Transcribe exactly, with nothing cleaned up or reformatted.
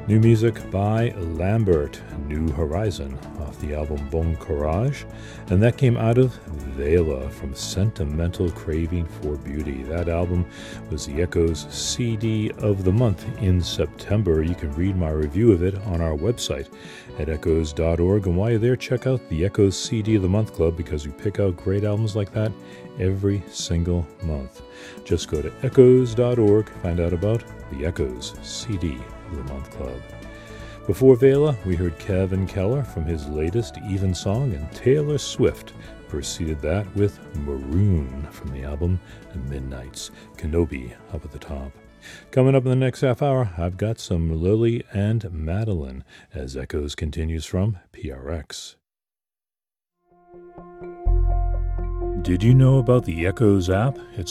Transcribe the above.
New music by Lambert, New Horizon, off the album Bon Courage, and that came out of Vela from Sentimental Craving for Beauty. That album was the Echoes C D of the month in September. You can read my review of it on our website at echoes dot org, and while you're there, check out the Echoes C D of the Month Club because we pick out great albums like that every single month. Just go to echoes dot org, find out about the Echoes C D of the Month Club. Before Vela, we heard Kevin Keller from his latest Even Song, and Taylor Swift preceded that with Maroon from the album Midnight's. Kenobi up at the top. Coming up in the next half hour, I've got some Lily and Madeline as Echoes continues from P R X. Did you know about the Echoes app? It's